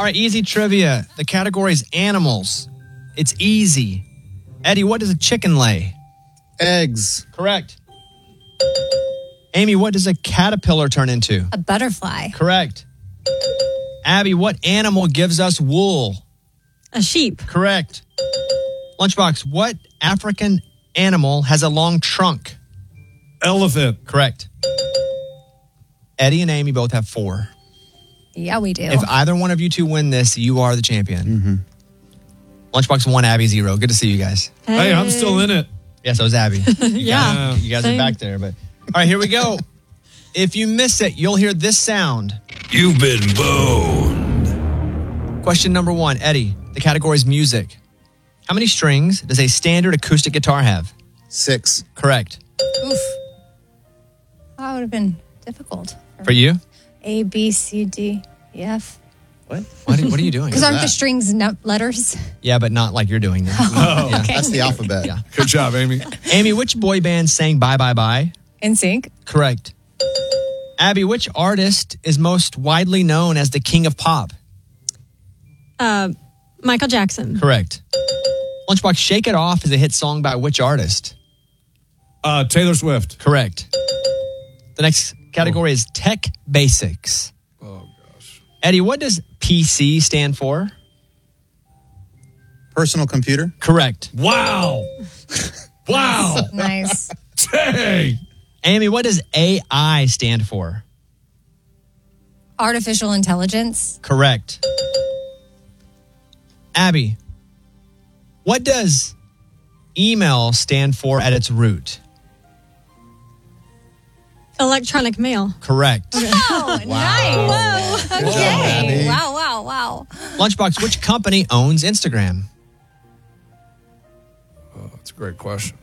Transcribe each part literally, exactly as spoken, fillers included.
right, easy trivia. The category is animals. It's easy. Eddie, what does a chicken lay? Eggs. Correct. Amy, what does a caterpillar turn into? A butterfly. Correct. Abby, what animal gives us wool? A sheep. Correct. Lunchbox, what African animal has a long trunk? Elephant. Correct. Eddie and Amy both have four. Yeah, we do. If either one of you two win this, you are the champion. Mm-hmm. Lunchbox one, Abby zero. Good to see you guys. Hey, hey I'm still in it. Yeah, so is Abby. You yeah. Guys, you guys Same. are back there. But all right, here we go. If you miss it, you'll hear this sound. You've been boned. Question number one, Eddie. The category is music. How many strings does a standard acoustic guitar have? Six. Correct. Oof. That would have been difficult. For you? A, B, C, D, E, F. What? What are, what are you doing? Because aren't the strings no- letters? Yeah, but not like you're doing now. Oh, Yeah. okay. That's the alphabet. Yeah. Good job, Amy. Amy, which boy band sang Bye Bye Bye? In sync. Correct. Abby, which artist is most widely known as the king of pop? Uh, Michael Jackson. Correct. Lunchbox, Shake It Off is a hit song by which artist? Uh, Taylor Swift. Correct. The next category is tech basics. Oh, gosh. Eddie, what does P C stand for? Personal computer. Correct. Wow. Wow. Nice. Dang. Amy, what does A I stand for? Artificial intelligence. Correct. Abby, what does email stand for at its root? Electronic mail. Correct. Oh, nice. Whoa. Good job, Okay. Abby. Wow, wow, wow. Lunchbox, which company owns Instagram? Oh, that's a great question.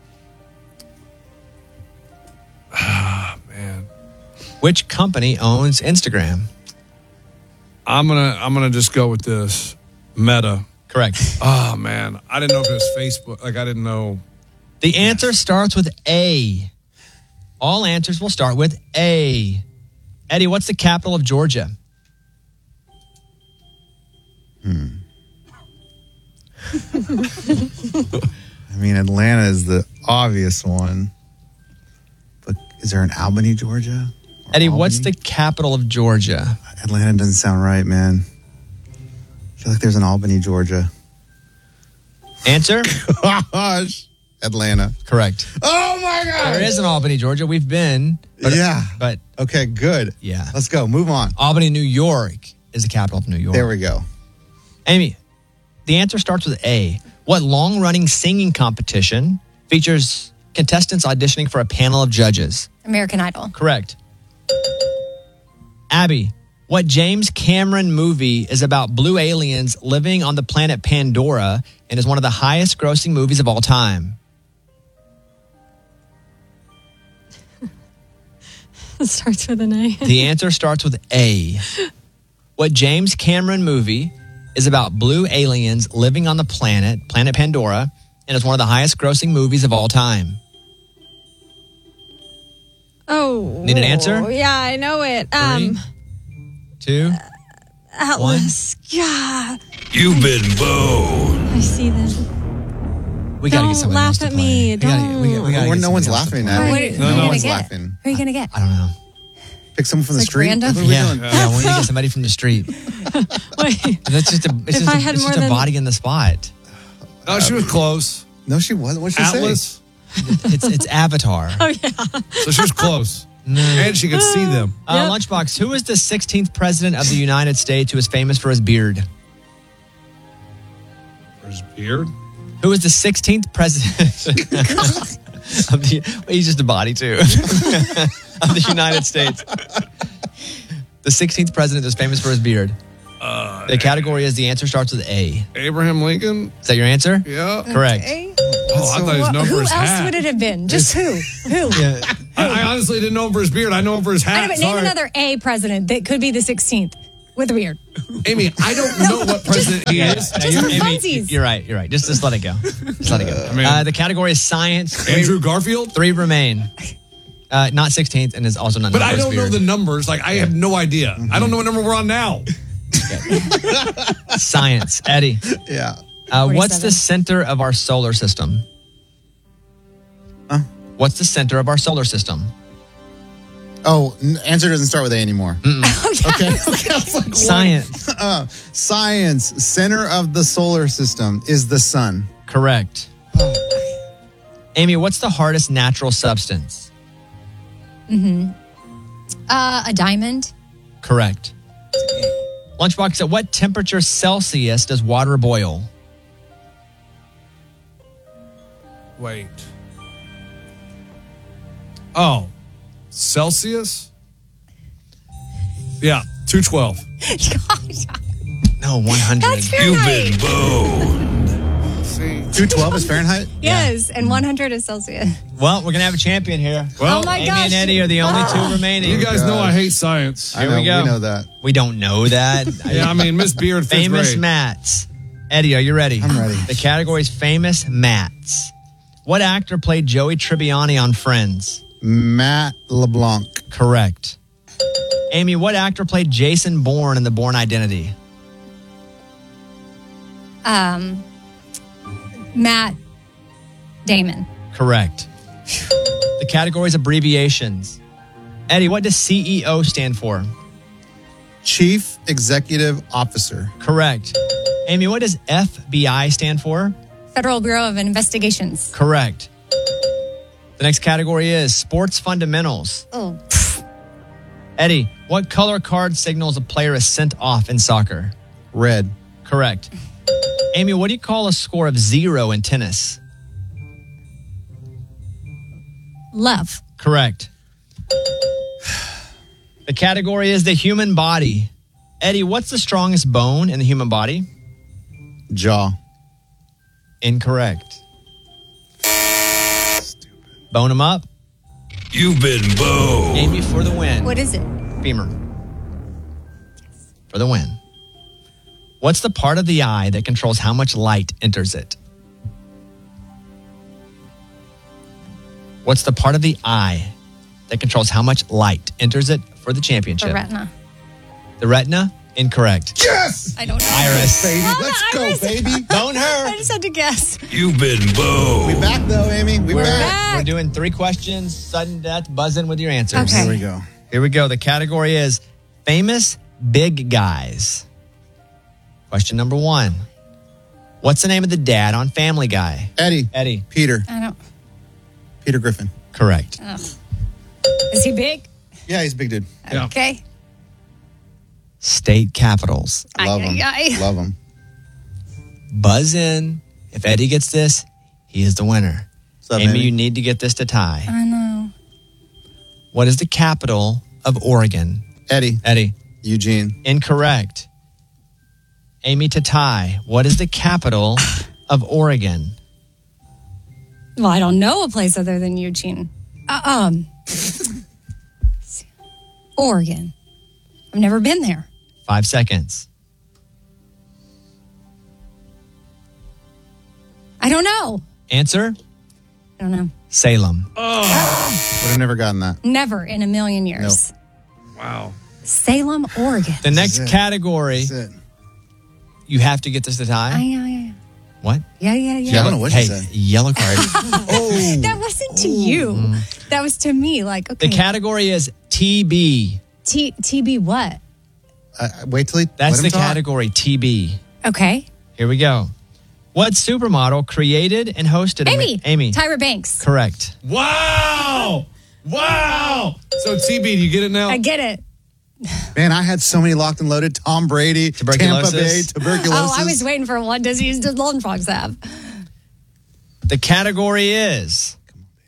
Ah, man. Which company owns Instagram? I'm gonna I'm gonna just go with this. Meta. Correct. Oh man, I didn't know if it was Facebook. Like I didn't know. The answer starts with A. All answers will start with A. Eddie, what's the capital of Georgia? I mean, Atlanta is the obvious one. But is there an Albany, Georgia? Or Eddie, what's Albany? the capital of Georgia? Atlanta doesn't sound right, man. I feel like there's an Albany, Georgia. Answer? Gosh. Atlanta. Correct. Oh, my God. There is an Albany, Georgia. We've been. But, Yeah. But Okay, good. yeah. Let's go. Move on. Albany, New York is the capital of New York. There we go. Amy, the answer starts with A. What long-running singing competition features contestants auditioning for a panel of judges? American Idol. Correct. Abby, what James Cameron movie is about blue aliens living on the planet Pandora and is one of the highest grossing movies of all time? It starts with an A. The answer starts with A. What James Cameron movie is about blue aliens living on the planet, planet Pandora, and is one of the highest grossing movies of all time? Oh. Need an answer? Yeah, I know it. Um, Two. Atlas. Yeah. You've been boned. I see them. We gotta Don't get somebody else laugh to at play. me. We gotta, we gotta, we gotta Well, get no one's somebody else to laughing play. at Who, it. who No, are you no gonna one's get? laughing. Who are you going to get? I don't know. Pick someone from the It's like street. random. What are we Yeah, doing? yeah. We need to get somebody from the street. Wait. That's just a, it's If just, I a, had it's more just a than- body in the spot. No, she was close. No, she wasn't. What'd she Atlas. say? It's it's Avatar. Oh, yeah. So she was close. And she could see them. Uh, Yep. Lunchbox, who is the sixteenth president of the United States who is famous for his beard? For his beard. Who is the sixteenth president of the, well, he's just a body too, of the United States. The sixteenth president is famous for his beard. Uh, The category is the answer starts with A. Abraham Lincoln. Is that your answer? Yeah. Correct. Okay. Oh, I thought he was known Who for his else hat. would it have been? Just who? Who? Yeah. I, I honestly didn't know him for his beard. I know him for his hat. I know, but name Sorry. another A president that could be the sixteenth with a beard. Amy, I don't know what president he is. Just You're- for Amy, funsies. You're right. You're right. Just just let it go. Just let it go. mean- Uh, the category is science. Andrew Garfield? Three remain. Uh, not sixteenth and is also not. But known I for his don't know beard. the numbers. Like, I have no idea. I don't know what number we're on now. Science. Eddie. Yeah. Uh, what's the forty-seven. center of our solar system? Huh? What's the center of our solar system? Oh, n- answer doesn't start with A anymore. Okay. Okay. I was like, what? Science. Uh, science. Center of the solar system is the sun. Correct. Amy, what's the hardest natural substance? Uh, a diamond. Correct. Lunchbox, at what temperature Celsius does water boil? Wait. Oh, Celsius? Yeah, two twelve. No, one hundred. That's You've Fahrenheit. been boned. See? two twelve is Fahrenheit? Yes, and one hundred is Celsius. Well, we're going to have a champion here. Well, Oh my Amy gosh. and Eddie are the only two remaining. you guys God. know I hate science. I Here know, we go. We know that. We don't know that. Yeah, I mean, Miss Beard, fifth Famous grade. mats. Eddie, are you ready? I'm ready. The category is famous mats. What actor played Joey Tribbiani on Friends? Matt LeBlanc. Correct. Amy, what actor played Jason Bourne in The Bourne Identity? Um, Matt Damon. Correct. The category is abbreviations. Eddie, what does C E O stand for? Chief Executive Officer. Correct. Amy, what does F B I stand for? Federal Bureau of Investigations. Correct. The next category is sports fundamentals. Oh, Eddie, what color card signals a player is sent off in soccer? Red. Correct. Amy, what do you call a score of zero in tennis? love. Correct. The category is the human body. Eddie, what's the strongest bone in the human body? Jaw. Incorrect. Bone them up. You've been boned. Amy for the win. What is it? Femur. For the win. What's the part of the eye that controls how much light enters it? What's the part of the eye that controls how much light enters it for the championship? The retina. The retina? Incorrect. Yes! I don't know. Iris. Baby, Oh, let's the go, iris. baby. Bone her. I just had to guess. You've been boned. We back though, Amy. We We're, back. we're doing three questions, sudden death, buzz in with your answers. Okay. Here we go. Here we go. The category is famous big guys. Question number one. What's the name of the dad on Family Guy? Eddie. Eddie. Peter. I don't. Peter Griffin. Correct. Ugh. Is he big? Yeah, he's a big dude. Yeah. Okay. State capitals. Love him. Ay, ay, ay. Love him. Buzz in. If Eddie gets this, he is the winner. What's up, Amy, Amy? you need to get this to tie. I know. What is the capital of Oregon? Eddie. Eddie. Eugene. Incorrect. Amy, to tie. What is the capital of Oregon? Well, I don't know a place other than Eugene. Uh, um, Oregon. I've never been there. Five seconds. I don't know. Answer? I don't know. Salem. Would have never gotten that. Never in a million years. Wow. Salem, Oregon. The next it. category, That's it. you have to get this to Ah, tie. yeah, yeah, What? yeah, yeah, yeah. Yeah, I don't know what hey, she said. yellow card. Oh. That wasn't to you. That was to me. Like, okay. The category is T B. T TB what? Uh, wait till he. That's let the him talk. category, T B. Okay. Here we go. What supermodel created and hosted? Amy. Amy. Tyra Banks. Correct. Wow. Wow. So, T B, do you get it now? I get it. Man, I had so many locked and loaded. Tom Brady, Tampa Bay, Tuberculosis. tuberculosis. Oh, I was waiting for what disease does Lone Frogs have? The category is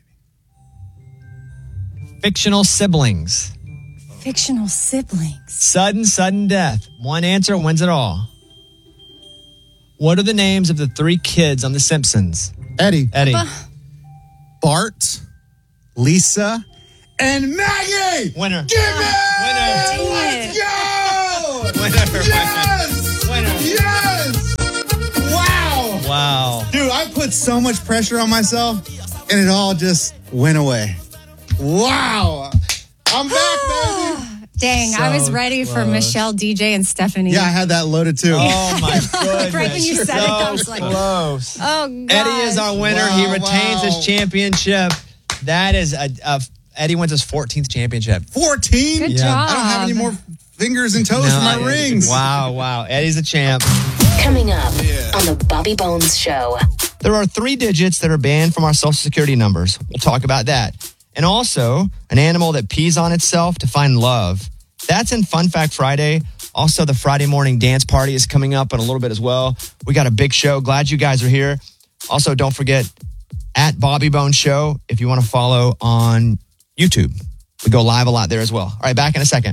fictional siblings. Fictional siblings. Sudden, sudden death. One answer wins it all. What are the names of the three kids on The Simpsons? Eddie, Eddie. Bart, Lisa, and Maggie. Winner. Give it! Winner. Let's go! Winner. Yes! Winner. Yes! Wow! Wow. Dude, I put so much pressure on myself, and it all just went away. Wow! I'm back, baby! Dang, So I was ready for close. Michelle, D J, and Stephanie. Yeah, I had that loaded too. Oh my goodness! Right when you said it, I so was like, close. Oh, God. Eddie is our winner. he Wow, retains wow. his championship. That is a, a Eddie wins his fourteenth championship. fourteen? Good Yeah. job. I don't have any more fingers and toes No, for my Eddie- rings. Wow, wow. Eddie's a champ. Coming up on the Bobby Bones Show. There are three digits that are banned from our social security numbers. We'll talk about that. And also, an animal that pees on itself to find love. That's in Fun Fact Friday. Also, the Friday morning dance party is coming up in a little bit as well. We got a big show. Glad you guys are here. Also, don't forget, at Bobby Bones Show, if you want to follow on YouTube. We go live a lot there as well. All right, back in a second.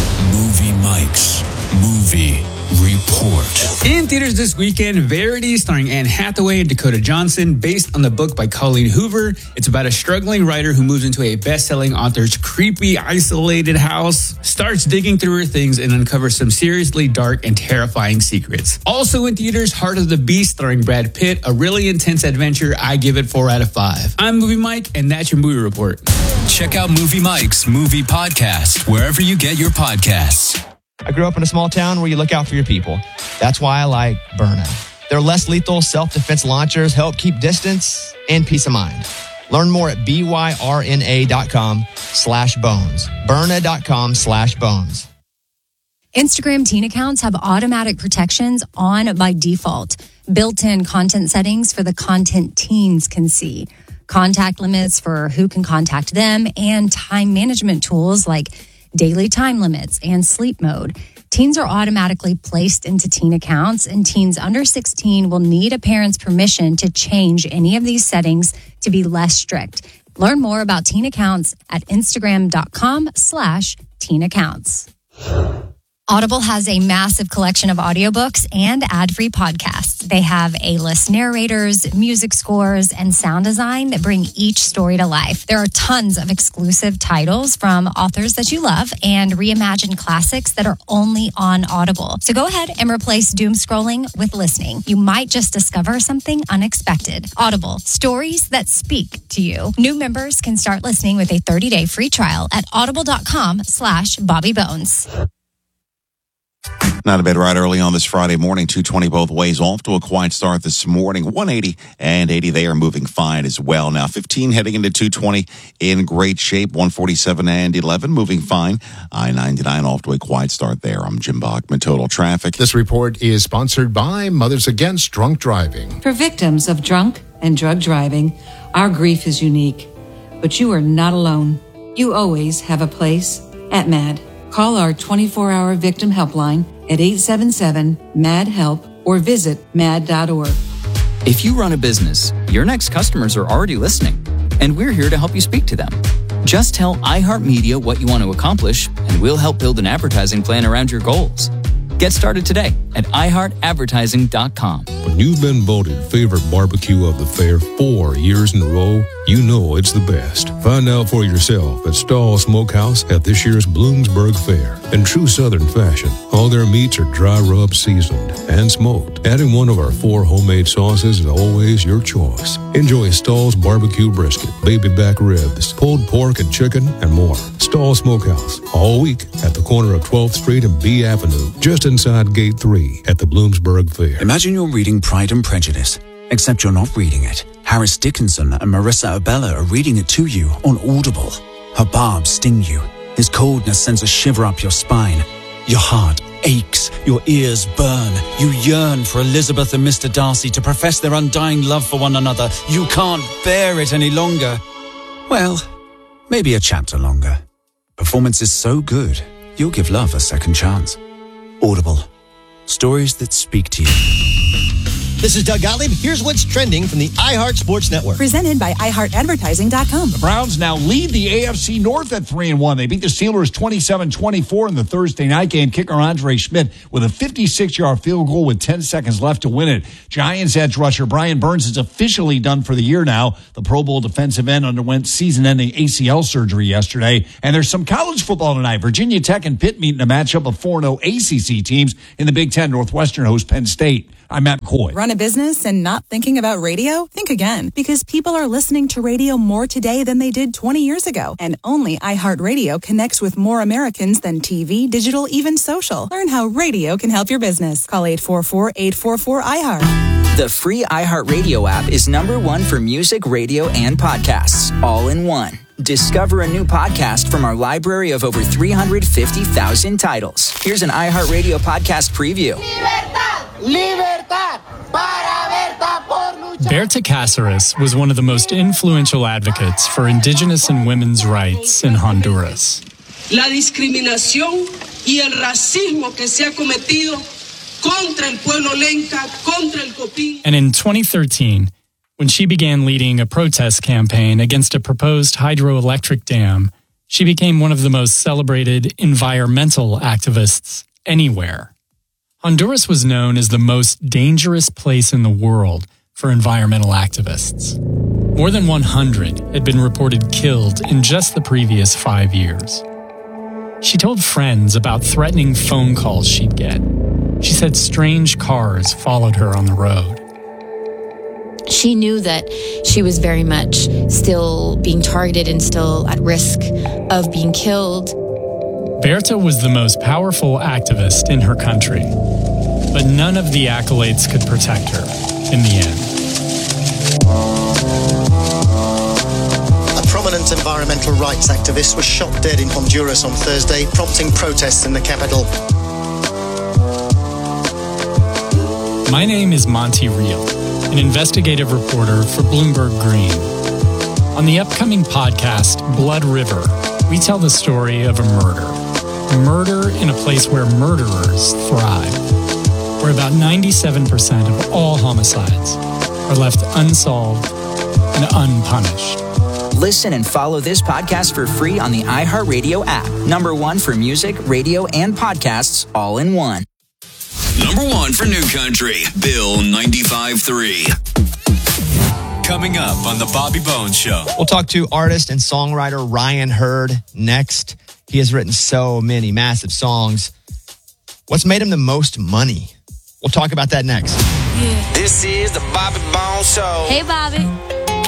Movie Mike's Movie Report. In theaters this weekend, Verity, starring Anne Hathaway and Dakota Johnson, based on the book by Colleen Hoover. It's about a struggling writer who moves into a best-selling author's creepy, isolated house, starts digging through her things, and uncovers some seriously dark and terrifying secrets. Also in theaters, Heart of the Beast, starring Brad Pitt, a really intense adventure. I give it four out of five. I'm Movie Mike, and that's your movie report. Check out Movie Mike's Movie Podcast wherever you get your podcasts. I grew up in a small town where you look out for your people. That's why I like Byrna. Their less lethal self-defense launchers help keep distance and peace of mind. Learn more at byrna.com slash bones. Byrna.com slash bones. Instagram teen accounts have automatic protections on by default. Built-in content settings for the content teens can see. Contact limits for who can contact them, and time management tools like daily time limits and sleep mode. Teens are automatically placed into teen accounts, and teens under sixteen will need a parent's permission to change any of these settings to be less strict. Learn more about teen accounts at Instagram.com slash teen accounts. Audible has a massive collection of audiobooks and ad-free podcasts. They have A-list narrators, music scores, and sound design that bring each story to life. There are tons of exclusive titles from authors that you love and reimagined classics that are only on Audible. So go ahead and replace doom scrolling with listening. You might just discover something unexpected. Audible, stories that speak to you. New members can start listening with a thirty-day free trial at audible.com slash Bobby Bones. Not a bad ride early on this Friday morning. two twenty both ways, off to a quiet start this morning. one eighty and eighty, they are moving fine as well. Now fifteen heading into two twenty in great shape. one forty-seven and eleven moving fine. I ninety-nine off to a quiet start there. I'm Jim Bachman, Total Traffic. This report is sponsored by Mothers Against Drunk Driving. For victims of drunk and drug driving, our grief is unique. But you are not alone. You always have a place at MAD. Call our twenty-four hour victim helpline at eight seven seven, M A D, HELP or visit mad dot org. If you run a business, your next customers are already listening, and we're here to help you speak to them. Just tell iHeartMedia what you want to accomplish, and we'll help build an advertising plan around your goals. Get started today at i heart advertising dot com. When you've been voted favorite barbecue of the fair four years in a row, you know it's the best. Find out for yourself at Stahl Smokehouse at this year's Bloomsburg Fair. In true Southern fashion, all their meats are dry rub seasoned and smoked. Adding one of our four homemade sauces is always your choice. Enjoy Stahl's barbecue brisket, baby back ribs, pulled pork and chicken, and more. Stahl Smokehouse, all week at the corner of twelfth street and B Avenue, just inside Gate three at the Bloomsburg Fair. Imagine you're reading Pride and Prejudice, except you're not reading it. Harris Dickinson and Marissa Abella are reading it to you on Audible. Her barbs sting you. His coldness sends a shiver up your spine. Your heart aches. Your ears burn. You yearn for Elizabeth and Mister Darcy to profess their undying love for one another. You can't bear it any longer. Well, maybe a chapter longer. Performance is so good, you'll give love a second chance. Audible. Stories that speak to you. This is Doug Gottlieb. Here's what's trending from the iHeart Sports Network. Presented by i heart advertising dot com. The Browns now lead the A F C North at three and one. They beat the Steelers twenty-seven twenty-four in the Thursday night game. Kicker Andre Schmidt with a fifty-six yard field goal with ten seconds left to win it. Giants edge rusher Brian Burns is officially done for the year now. The Pro Bowl defensive end underwent season-ending A C L surgery yesterday. And there's some college football tonight. Virginia Tech and Pitt meet in a matchup of four and oh A C C teams in the Big Ten. Northwestern hosts Penn State. I'm Matt McCoy. Run a business and not thinking about radio? Think again, because people are listening to radio more today than they did twenty years ago. And only iHeartRadio connects with more Americans than T V, digital, even social. Learn how radio can help your business. Call eight four four, eight four four, I heart. The free iHeartRadio app is number one for music, radio, and podcasts, all in one. Discover a new podcast from our library of over three hundred fifty thousand titles. Here's an iHeartRadio podcast preview. Libertad, libertad, para Berta por luchar. Berta Cáceres was one of the most influential advocates for indigenous and women's rights in Honduras. La discriminación y el racismo que se ha cometido contra el pueblo lenca, contra el copín. And in twenty thirteen, when she began leading a protest campaign against a proposed hydroelectric dam, she became one of the most celebrated environmental activists anywhere. Honduras was known as the most dangerous place in the world for environmental activists. More than one hundred had been reported killed in just the previous five years. She told friends about threatening phone calls she'd get. She said strange cars followed her on the road. She knew that she was very much still being targeted and still at risk of being killed. Berta was the most powerful activist in her country, but none of the accolades could protect her in the end. A prominent environmental rights activist was shot dead in Honduras on Thursday, prompting protests in the capital. My name is Monty Reel, an investigative reporter for Bloomberg Green. On the upcoming podcast, Blood River, we tell the story of a murder. A murder in a place where murderers thrive, where about ninety-seven percent of all homicides are left unsolved and unpunished. Listen and follow this podcast for free on the iHeartRadio app. Number one for music, radio, and podcasts, all in one. Number one for New Country, Bill ninety-five point three. Coming up on the Bobby Bones Show. We'll talk to artist and songwriter Ryan Hurd next. He has written so many massive songs. What's made him the most money? We'll talk about that next. This is the Bobby Bones Show. Hey, Bobby.